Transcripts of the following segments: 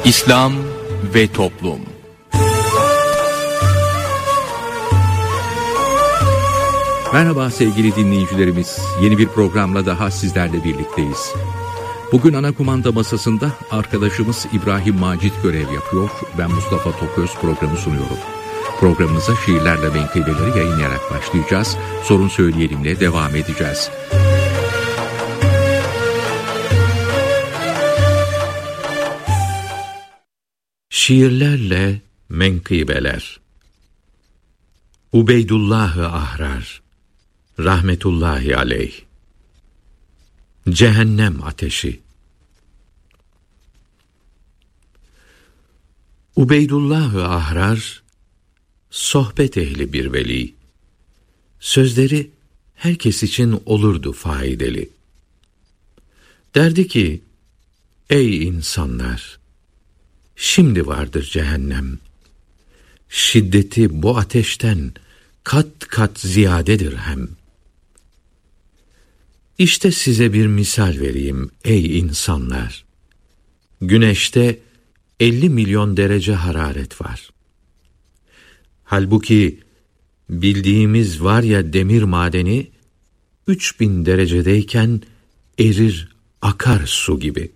İslam ve Toplum. Merhaba sevgili dinleyicilerimiz. Yeni bir programla daha sizlerle birlikteyiz. Bugün ana kumanda masasında arkadaşımız İbrahim Macit görev yapıyor. Ben Mustafa Toköz programı sunuyorum. Programımıza şiirlerle menkıbeleri yayınlayarak başlayacağız. Sorun Söyleyelim'le devam edeceğiz. Şiirlerle menkıbeler. Ubeydullah-ı Ahrar rahmetullahi aleyh. Cehennem ateşi. Ubeydullah-ı Ahrar sohbet ehli bir veli. Sözleri herkes için olurdu faydalı. Derdi ki, ey insanlar, şimdi vardır cehennem. Şiddeti bu ateşten kat kat ziyadedir hem. İşte size bir misal vereyim ey insanlar. Güneşte 50 milyon derece hararet var. Halbuki bildiğimiz var ya demir madeni 3000 derecedeyken erir akar su gibi.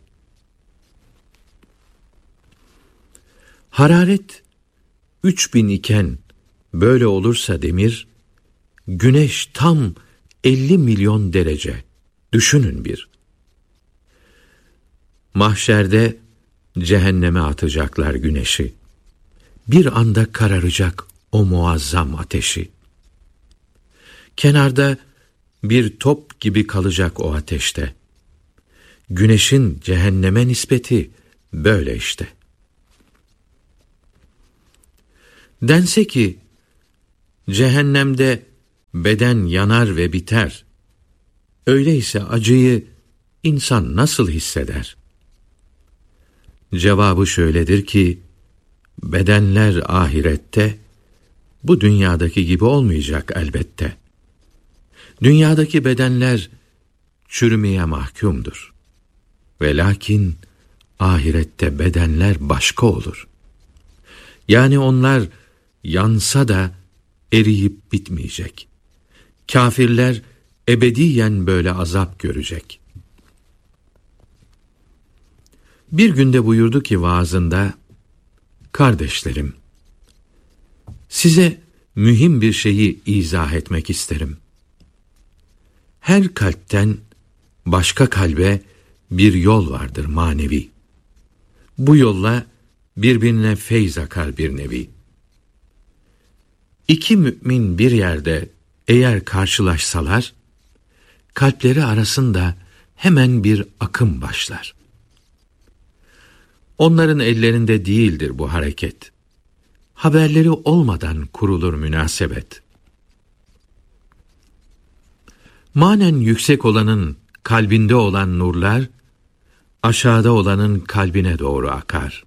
Hararet 3000 iken böyle olursa demir, güneş tam 50 milyon derece. Düşünün bir. Mahşerde cehenneme atacaklar güneşi. Bir anda kararacak o muazzam ateşi. Kenarda bir top gibi kalacak o ateşte. Güneşin cehenneme nispeti böyle işte. Dense ki, cehennemde beden yanar ve biter. Öyleyse acıyı insan nasıl hisseder? Cevabı şöyledir ki, bedenler ahirette, bu dünyadaki gibi olmayacak elbette. Dünyadaki bedenler çürümeye mahkumdur. Ve lakin ahirette bedenler başka olur. Yani onlar yansa da eriyip bitmeyecek. Kafirler ebediyen böyle azap görecek. Bir günde buyurdu ki vaazında, kardeşlerim, size mühim bir şeyi izah etmek isterim. Her kalpten başka kalbe bir yol vardır manevi. Bu yolla birbirine feyz akar bir nevi. İki mümin bir yerde eğer karşılaşsalar, kalpleri arasında hemen bir akım başlar. Onların ellerinde değildir bu hareket. Haberleri olmadan kurulur münasebet. Manen yüksek olanın kalbinde olan nurlar, aşağıda olanın kalbine doğru akar.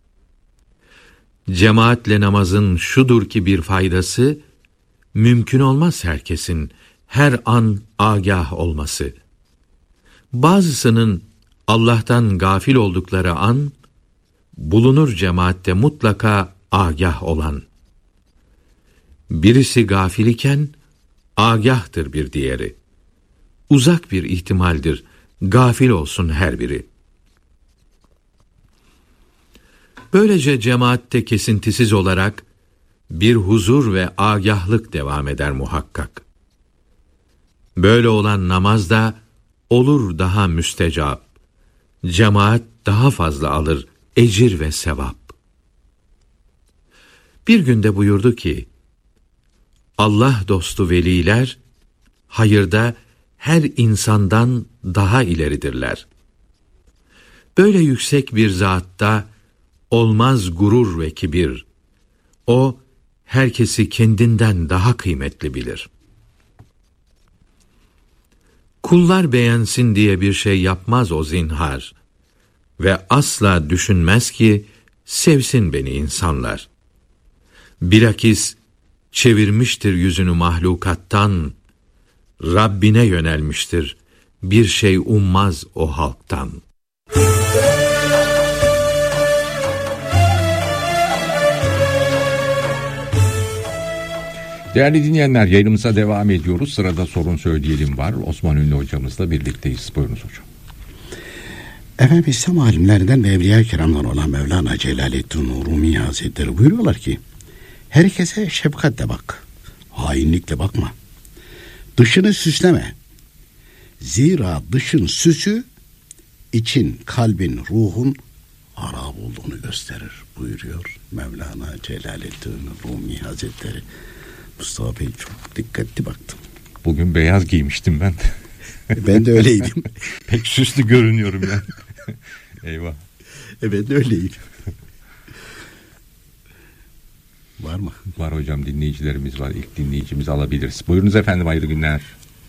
Cemaatle namazın şudur ki bir faydası, mümkün olmaz herkesin her an agah olması. Bazısının Allah'tan gafil oldukları an, bulunur cemaatte mutlaka agah olan. Birisi gafil iken, agahtır bir diğeri. Uzak bir ihtimaldir, gafil olsun her biri. Böylece cemaatte kesintisiz olarak bir huzur ve agahlık devam eder muhakkak. Böyle olan namaz da olur daha müstecap. Cemaat daha fazla alır ecir ve sevap. Bir günde buyurdu ki, Allah dostu veliler, hayırda her insandan daha ileridirler. Böyle yüksek bir zatta olmaz gurur ve kibir. O, herkesi kendinden daha kıymetli bilir. Kullar beğensin diye bir şey yapmaz o zinhar. Ve asla düşünmez ki, sevsin beni insanlar. Bilakis, çevirmiştir yüzünü mahlukattan, Rabbine yönelmiştir, bir şey ummaz o halktan. Değerli dinleyenler, yayınımıza devam ediyoruz. Sırada sorun söyleyelim var. Osman Ünlü hocamızla birlikteyiz. Buyurunuz hocam. Efendim, İslam alimlerinden ve Evliya-i Kiram'dan olan Mevlana Celaleddin Rumi Hazretleri buyuruyorlar ki, herkese şefkatle bak, hainlikle bakma, dışını süsleme. Zira dışın süsü için kalbin, ruhun harap olduğunu gösterir buyuruyor Mevlana Celaleddin Rumi Hazretleri. Mustafa Bey, çok dikkatli baktım. Bugün beyaz giymiştim ben. Ben de öyleydim. Pek süslü görünüyorum yani. Eyvah. Ben de öyleyim. Var mı? Var hocam, dinleyicilerimiz var. İlk dinleyicimizi alabiliriz. Buyurunuz efendim, hayırlı günler.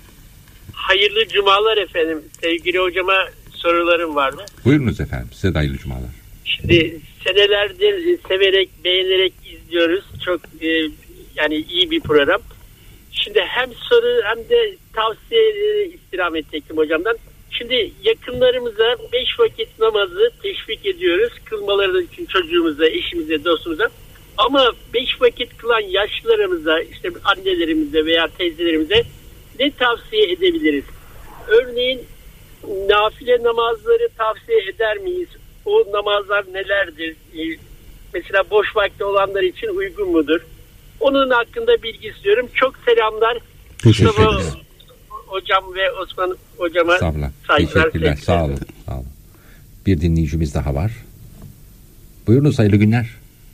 Hayırlı cumalar efendim. Sevgili hocama sorularım vardı. Buyurunuz efendim, size de hayırlı cumalar. Şimdi senelerdir severek, beğenerek izliyoruz. Çok yani iyi bir program. Şimdi hem soru hem de tavsiye istirham edecektim hocamdan. Şimdi yakınlarımıza 5 vakit namazı teşvik ediyoruz. Kılmaları için çocuğumuza, eşimize, dostumuza. Ama 5 vakit kılan yaşlılarımıza, işte annelerimize veya teyzelerimize ne tavsiye edebiliriz? Örneğin nafile namazları tavsiye eder miyiz? O namazlar nelerdir? Mesela boş vakti olanlar için uygun mudur? Onun hakkında bilgi istiyorum. Çok selamlar. Teşekkür ederim. Hocam ve Osman hocama saygılar. Teşekkürler. Sağ olun. Sağ olun. Bir dinleyicimiz daha var. Buyurunuz, hayırlı günler.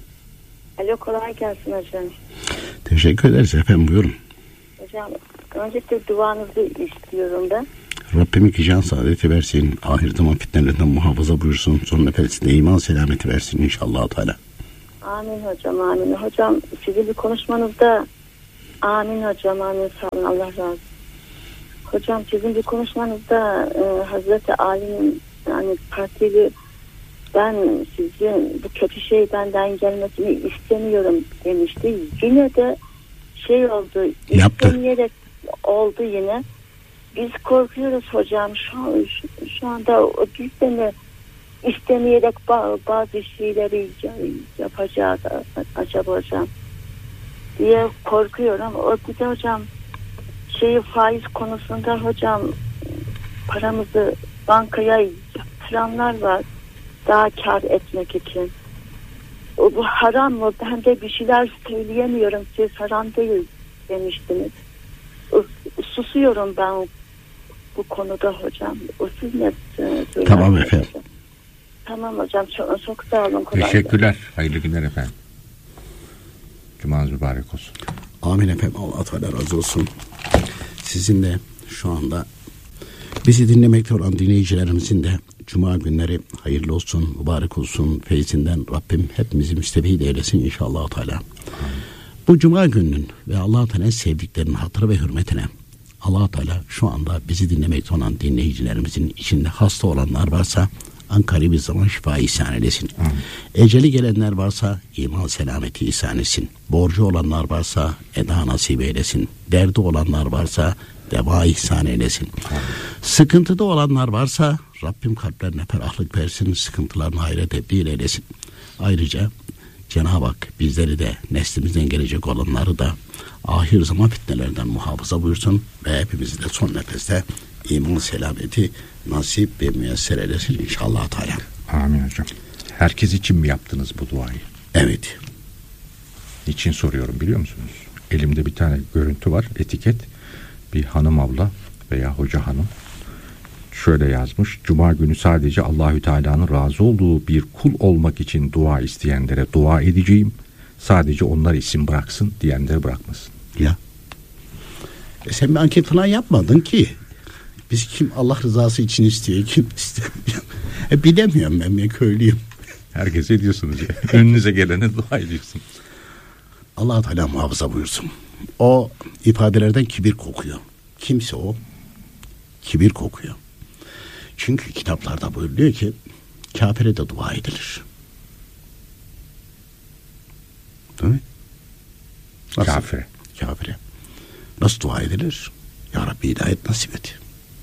Alo, kolay gelsin hocam. Teşekkür ederiz efendim, buyurun. Hocam, öncelikle duanızı istiyorum ben. Rabbim iki can saadeti versin, ahir zaman fitnelerinden muhafaza buyursun, son nefesinde iman selameti versin inşallah Teala. Amin hocam, amin. Hocam, sizin bir konuşmanızda amin hocam, amin, sağ olun, Allah razı olsun. Hocam, sizin bir konuşmanızda Hazreti Ali'nin yani partili, ben sizin bu kötü şey benden gelmesini istemiyorum demişti. Yine de şey oldu, istemeyerek oldu yine. Biz korkuyoruz hocam, şu anda o bizden istemeyerek bazı şeyleri yapacağız acaba hocam diye korkuyorum. O bir de hocam faiz konusunda hocam, paramızı bankaya yatıranlar var daha kar etmek için. Bu haram mı? Ben de bir şeyler söyleyemiyorum. Siz haram değil demiştiniz. Susuyorum ben bu konuda hocam. Siz ne söylüyorsunuz? Tamam efendim. Tamam hocam, çok sağ olun. Teşekkürler. Hayırlı günler efendim. Cumanız mübarek olsun. Amin efendim. Allah Teala razı olsun. Sizin de şu anda bizi dinlemekte olan dinleyicilerimizin de Cuma günleri hayırlı olsun, mübarek olsun. Feyzinden Rabbim hepimizi müstefid eylesin inşallah Teala. Bu Cuma gününün ve Allah Teala sevdiklerinin hatırı ve hürmetine Allah Teala şu anda bizi dinlemekte olan dinleyicilerimizin içinde hasta olanlar varsa Ankara bir zaman şifa ihsan eylesin. Eceli gelenler varsa iman selameti ihsan etsin. Borcu olanlar varsa eda nasip eylesin. Derdi olanlar varsa deva ihsan eylesin. Sıkıntıda olanlar varsa Rabbim kalplerine ferahlık versin, sıkıntılarını hayra tebdil eylesin. Ayrıca Cenab-ı Hak bizleri de neslimizden gelecek olanları da ahir zaman fitnelerinden muhafaza buyursun ve hepimizi de son nefeste iman selameti nasip ve müyesser eylesin inşallah Teala. Amin hocam. Herkes için mi yaptınız bu duayı? Evet. Niçin soruyorum biliyor musunuz? Elimde bir tane görüntü var, etiket. Bir hanım abla veya hoca hanım şöyle yazmış: Cuma günü sadece Allahü Teala'nın razı olduğu bir kul olmak için dua isteyenlere dua edeceğim. Sadece onlar isim bıraksın, diyenleri bırakmasın. Ya. Sen bir anket falan yapmadın ki. Biz kim Allah rızası için istiyor, kim istemiyor. Bilemiyorum, ben köylüyüm. Herkese ediyorsunuz ya. Önünüze gelene dua ediyorsunuz. Allah Teala muhafaza buyursun. O ifadelerden kibir kokuyor. Kimse o kibir kokuyor. Çünkü kitaplarda buyuruluyor ki kafire de dua edilir. Değil mi? Nasıl? Kafire. Nasıl dua edilir? Ya Rabbi hidayet nasip et.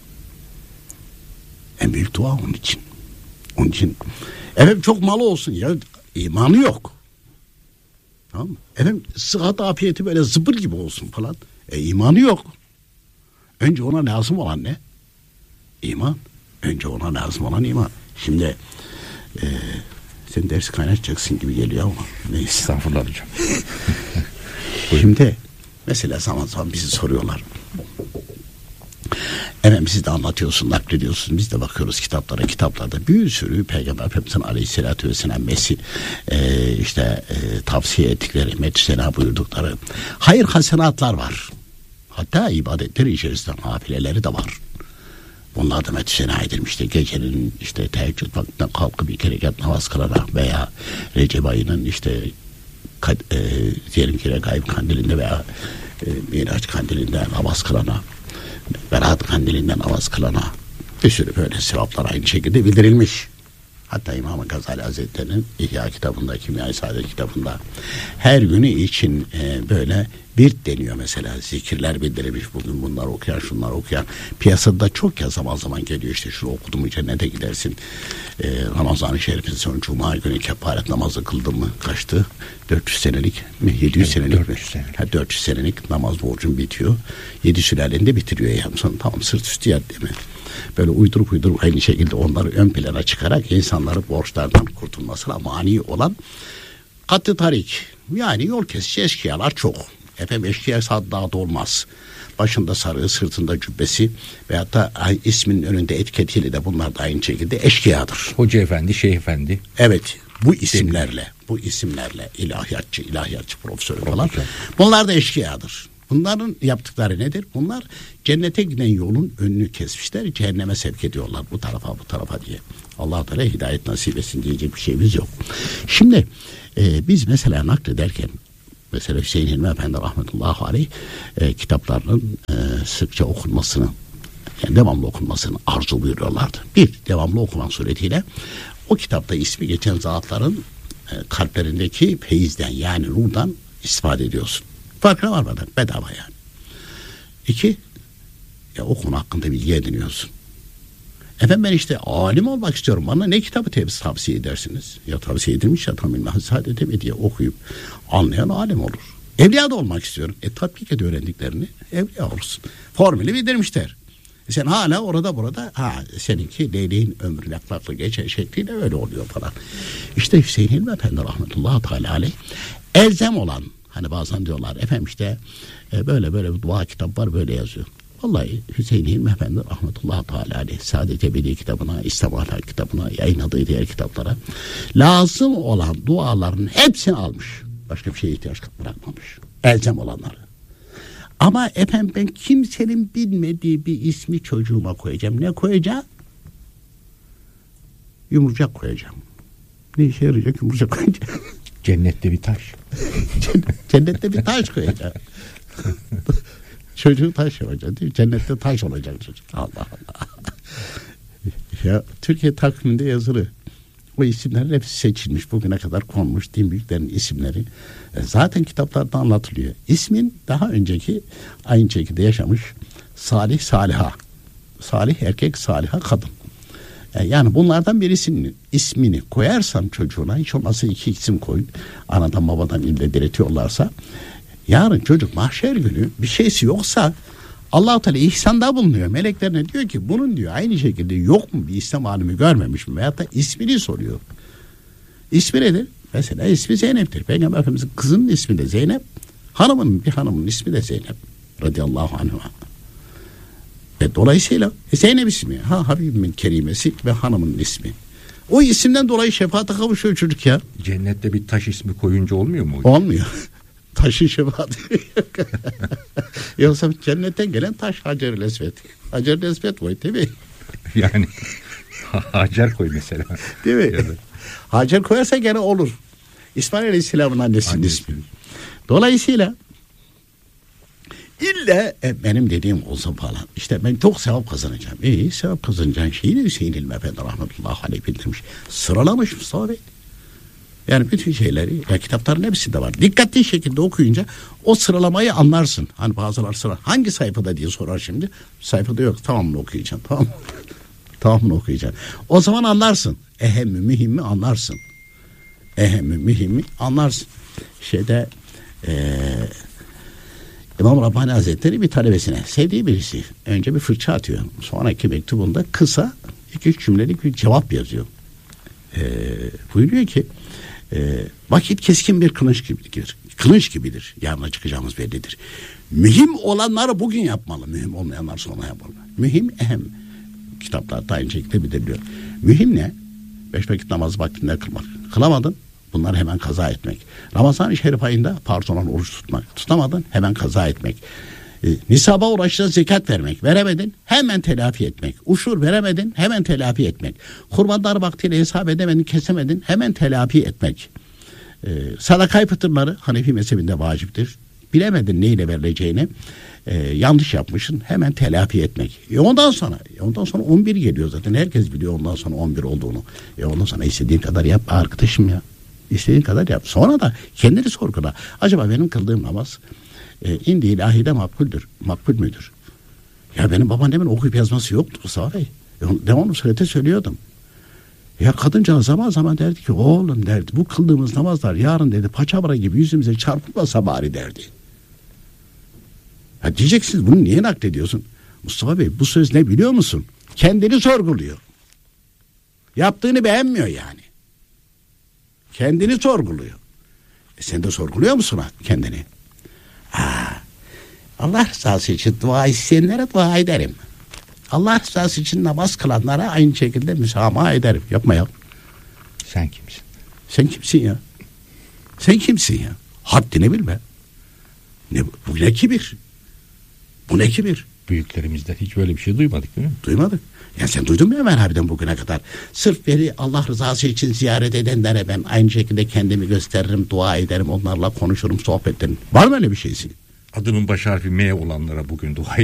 En büyük dua onun için. Onun için evet çok malı olsun ya, imanı yok. Tamam mı? Efendim sıhhat afiyeti böyle zıbır gibi olsun falan. İmanı yok. Önce ona lazım olan ne? İman. Önce ona lazım olan iman. Şimdi sen dersi kaynatacaksın gibi geliyor ama neyse. Estağfurullah hocam. Şimdi mesela zaman zaman bizi soruyorlar. Efendim siz de anlatıyorsun, naklediyorsun. Biz de bakıyoruz kitaplarda bir sürü Peygamber Efendimiz'in Aleyhisselatü Vesselam tavsiye ettikleri, metüsena buyurdukları hayır hasenatlar var. Hatta ibadetleri içerisinde nafileleri de var. Bunlar da metüsena edilmişti. Gecenin teheccüd vaktinde kalkıp bir kere namaz kılarak veya Recep ayının diyelim ki Regaib kandilinde veya Miraç kandilinde namaz kılana, Berat kandilinde namaz kılana bir sürü böyle sevaplar aynı şekilde bildirilmiş. Hatta İmam-ı Gazali Hazretleri'nin İhya kitabında, Kimya-i Saadet kitabında her günü için böyle bir deniyor mesela. Zikirler bildirilmiş. Bugün bunlar okuyan, şunlar okuyan. Piyasada çok ya zaman zaman geliyor şunu okudum cennete gidersin. Ramazan-ı Şerif'in son Cuma günü kefaret namazı kıldın mı? Kaçtı? 400 senelik mi? 700 senelik 400 mi? Senelik. 400 senelik namaz borcun bitiyor. 7 sülalende bitiriyor yani. Sonra tamam sırt üstü yer değil mi? Böyle uydurup aynı şekilde onları ön plana çıkarak insanları borçlardan kurtulmasına mani olan katı tarik. Yani yol kesici eşkıyalar çok. Efendim eşkıya saddağda olmaz. Başında sarığı, sırtında cübbesi veyahut da isminin önünde etiketiyle de bunlar da aynı şekilde eşkıyadır. Hoca efendi, şeyh efendi. Evet, bu isimlerle ilahiyatçı profesörü falan. Bunlar da eşkıyadır. Bunların yaptıkları nedir? Bunlar cennete giden yolun önünü kesmişler, cehenneme sevk ediyorlar bu tarafa diye. Allah Teala hidayet nasip etsin diyecek bir şeyimiz yok. Şimdi biz mesela naklederken mesela Hüseyin Hilmi Efendi rahmetullahi aleyh kitaplarının sıkça okunmasını, yani devamlı okunmasını arzu buyuruyorlardı. Bir, devamlı okuman suretiyle o kitapta ismi geçen zatların kalplerindeki feyizden yani nurdan istifade ediyorsun. Farkına varmadan bedava yani. İki, o konu hakkında bilgi ediniyorsun. Efendim ben alim olmak istiyorum. Bana ne kitabı tavsiye edersiniz? Ya tavsiye edilmiş ya tam ilmi Saadet'e diye okuyup anlayan alim olur. Evliya da olmak istiyorum. Tatbik et öğrendiklerini evliya olursun. Formülü bildirmişler. Sen hala orada burada seninki leyleğin ömrü laklaklı geçer şekliyle öyle oluyor falan. İşte Hüseyin Hilmi Efendi rahmetullahi teala aleyh elzem olan, hani bazen diyorlar efendim böyle bir dua kitap var böyle yazıyor. Vallahi Hüseyin Hilmi Efendi rahmetullahi teala aleyh Saadet Ebedi kitabına, İslam Ahlak kitabına, yayınladığı diğer kitaplara lazım olan duaların hepsini almış. Başka bir şeye ihtiyaç bırakmamış. Elzem olanları. Ama efendim ben kimsenin bilmediği bir ismi çocuğuma koyacağım. Ne koyacağım? Yumurcak koyacağım. Ne işe yarayacak yumurcak koyacağım? Cennette bir taş. Cennette bir taş koyacağım. Çocuğu taş yapacak değil mi? Cennette taş olacak çocuk. Allah Allah. Ya Türkiye takviminde yazılı. O isimlerin hepsi seçilmiş. Bugüne kadar konmuş din büyüklerin isimleri. Zaten kitaplarda anlatılıyor. İsmin daha önceki aynı şekilde yaşamış Salih, Saliha. Salih erkek, Saliha kadın. Yani bunlardan birisinin ismini koyarsan çocuğuna, hiç olmazsa 2 isim koyun. Anadan babadan ille diretiyorlarsa yarın çocuk mahşer günü bir şeysi yoksa Allah-u Teala ihsanda bulunuyor. Meleklerine diyor ki bunun diyor aynı şekilde yok mu bir İslam alimi görmemiş mi? Veyahut da ismini soruyor. İsmi nedir? Mesela ismi Zeynep'tir. Peygamber Efendimiz'in kızının ismi de Zeynep. Bir hanımın ismi de Zeynep. Radıyallahu anh'a. Dolayısıyla Zeynep ismi. Habibimin kerimesi ve hanımın ismi. O isimden dolayı şefaate kavuşuyor çocuk ya. Cennette bir taş ismi koyunca olmuyor mu? Olmuyor. Taşın şefaati. Yoksa cennetten gelen taş Hacer-i Esved. Hacer-i Esved koy değil mi? Yani Hacer koy mesela. Değil mi? Yani. Hacer koyarsa gene olur. İsmail Aleyhisselam'ın annesinin ismi. Dolayısıyla illa benim dediğim olsa falan. Ben çok sevap kazanacağım. Sevap kazanacağın şeyi de Hüseyin Hilmi Efendi rahmetullahi aleyh bildirmiş. Sıralamış Mustafa Bey. Yani bütün şeyleri kitapların hepsinde var. Dikkatli şekilde okuyunca o sıralamayı anlarsın. Hani bazıları hangi sayfada diye sorar şimdi. Sayfada yok. Tamamını okuyacaksın. Tamamını okuyacaksın. O zaman anlarsın. Mühimmi anlarsın. ehemi, mühimi anlarsın. İmam Rabbani Hazretleri bir talebesine, sevdiği birisi, önce bir fırça atıyor. Sonraki mektubunda kısa 2-3 cümlelik bir cevap yazıyor. Buyuruyor ki vakit keskin bir kılıç gibidir. Kılıç gibidir. Yarına çıkacağımız bellidir. Mühim olanları bugün yapmalı. Mühim olmayanlar sonra yapmalı. Mühim ehem. Kitaplarda aynı şekilde bildiriliyor. Mühim ne? 5 vakit namazı vaktinde kılmak. Kılamadın, bunları hemen kaza etmek. Ramazan-ı Şerif ayında partonan oruç tutmak. Tutamadın, hemen kaza etmek. Nisaba uğraşta zekat vermek. Veremedin, hemen telafi etmek. Uşur veremedin, hemen telafi etmek. Kurbanlar vaktiyle hesap edemedin, kesemedin, hemen telafi etmek. Sadakayı fıtırları Hanefi mezhebinde vaciptir. Bilemedin neyle verileceğini, yanlış yapmışsın, hemen telafi etmek. Ondan sonra 11 geliyor zaten. Herkes biliyor ondan sonra 11 olduğunu. Ondan sonra istediğin kadar yap arkadaşım ya. İstediğin kadar yap. Sonra da kendini sorgula. Acaba benim kıldığım namaz indi ilahide makbul müdür? Ya benim babaannemin okuyup yazması yoktu Mustafa Bey. Devamlı surete söylüyordum. Ya kadıncağız zaman zaman derdi ki oğlum derdi, bu kıldığımız namazlar yarın dedi paçavra gibi yüzümüze çarpılmasa bari derdi. Ya diyeceksiniz bunu niye naklediyorsun? Mustafa Bey bu söz ne biliyor musun? Kendini sorguluyor. Yaptığını beğenmiyor yani. Kendini sorguluyor. Sen de sorguluyor musun kendini? Allah rızası için dua isteyenlere dua ederim. Allah rızası için namaz kılanlara aynı şekilde müsamaha ederim. Yapma ya. Sen kimsin? Sen kimsin ya? Sen kimsin ya? Haddini bilme. Bu ne kibir? Bu ne kibir? Büyüklerimizden hiç böyle bir şey duymadık değil mi? Duymadık. Ya sen duydun mu Ömer abiden bugüne kadar? Sırf beni Allah rızası için ziyaret edenlere ben aynı şekilde kendimi gösteririm, dua ederim, onlarla konuşurum, sohbet ederim. Var mı öyle bir şeysi? Adının baş harfi M olanlara bugün dua